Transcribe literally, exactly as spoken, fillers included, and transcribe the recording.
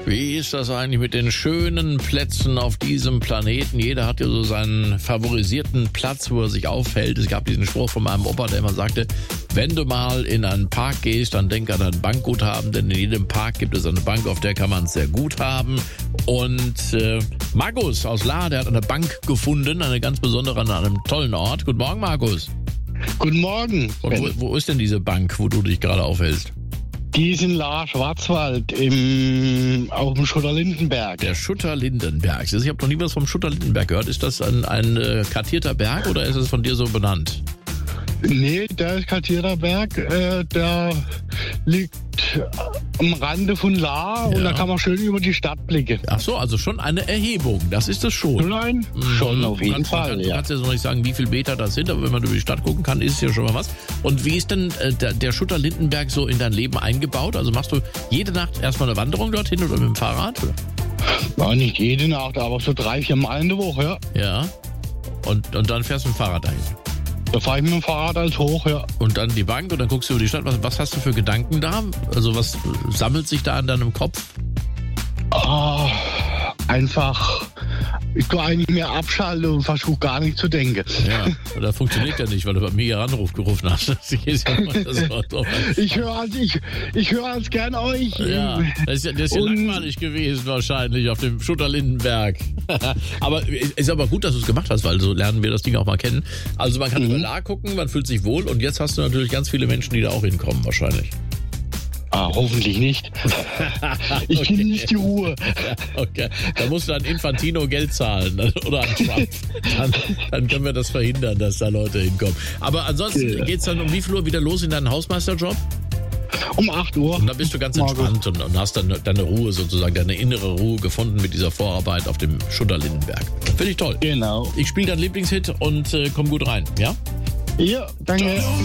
Wie ist das eigentlich mit den schönen Plätzen auf diesem Planeten? Jeder hat ja so seinen favorisierten Platz, wo er sich aufhält. Es gab diesen Spruch von meinem Opa, der immer sagte, wenn du mal in einen Park gehst, dann denk an ein Bankguthaben, denn in jedem Park gibt es eine Bank, auf der kann man es sehr gut haben. Und äh, Markus aus Lahr, der hat eine Bank gefunden, eine ganz besondere an einem tollen Ort. Guten Morgen, Markus. Guten Morgen. Und wo, wo ist denn diese Bank, wo du dich gerade aufhältst? Die ist in Lahr Schwarzwald im, auf dem Schutter-Lindenberg. Der Schutter-Lindenberg. Ich habe noch nie was vom Schutter-Lindenberg gehört. Ist das ein, ein äh, kartierter Berg oder ist es von dir so benannt? Nee, der ist kartierter Berg. Äh, der liegt am Rande von Lahr Ja. und da kann man schön über die Stadt blicken. Ach so, also schon eine Erhebung. Das ist es schon. Nein, schon auf jeden Ganz, Fall. kann, Du Ja. kannst jetzt noch nicht sagen, wie viele Meter das sind, aber wenn man über die Stadt gucken kann, ist es ja schon mal was. Und wie ist denn äh, der, der Schutter-Lindenberg so in dein Leben eingebaut? Also machst du jede Nacht erstmal eine Wanderung dorthin oder mit dem Fahrrad? Ja, nicht jede Nacht, aber so drei, vier Mal in der Woche. Ja. Ja. Und, und dann fährst du mit dem Fahrrad dahin. Da fahre ich mit dem Fahrrad als hoch. Ja. Und dann die Bank und dann guckst du über die Stadt. Was, was hast du für Gedanken da? Also was sammelt sich da in deinem Kopf? Ah, einfach, ich kann eigentlich mehr abschalten und versuche gar nicht zu denken. Ja, das funktioniert ja nicht, weil du bei mir hier Anruf gerufen hast. Das ist ja mal das Wort drauf. Ich höre als, ich, ich höre als gern euch. Ja, das ist ja, das ist ja Und- langweilig gewesen wahrscheinlich auf dem Schutter-Lindenberg. aber ist aber gut, dass du es gemacht hast, weil so lernen wir das Ding auch mal kennen. Also man kann Mhm. über Lahr gucken, man fühlt sich wohl und jetzt hast du natürlich ganz viele Menschen, die da auch hinkommen wahrscheinlich. Ah, hoffentlich nicht. Ich Okay. genieße die Ruhe. Ja, okay, da musst du an Infantino Geld zahlen oder an Trump. Dann, dann können wir das verhindern, dass da Leute hinkommen. Aber ansonsten Ja. geht's dann um wie viel Uhr wieder los in deinen Hausmeisterjob? Um acht Uhr. Und da bist du ganz Morgen. entspannt und, und hast dann deine Ruhe sozusagen, deine innere Ruhe gefunden mit dieser Vorarbeit auf dem Schutter-Lindenberg. Finde ich toll. Genau. Ich spiele deinen Lieblingshit und äh, komm gut rein, ja? Ja, danke.